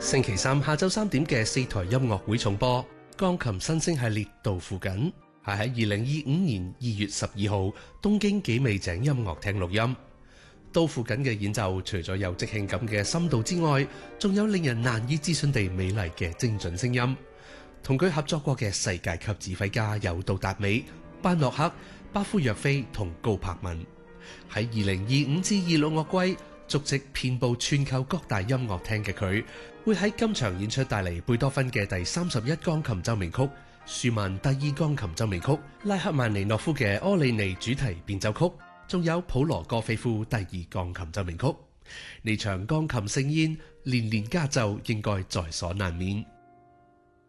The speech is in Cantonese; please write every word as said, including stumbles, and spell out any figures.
星期三下晝三點嘅四台音樂會重播，鋼琴新星系列到附近，係喺二零二五年二月十二號東京幾味井音樂廳錄音。到附近嘅演奏，除咗有即興感嘅深度之外，仲有令人難以置信地美麗嘅精準聲音。同佢合作過嘅世界級指揮家有杜達美、班諾克、巴夫若菲同高柏文。喺二零二五至二六樂季，足跡遍佈全球各大音樂廳嘅佢，會喺今場演出帶嚟貝多芬嘅第三十一鋼琴奏鳴曲、舒曼第二鋼琴奏鳴曲、拉赫曼尼諾夫嘅柯利尼主題變奏曲，仲有普羅戈菲夫第二鋼琴奏鳴曲。呢場鋼琴盛宴，連連佳奏應該在所難免。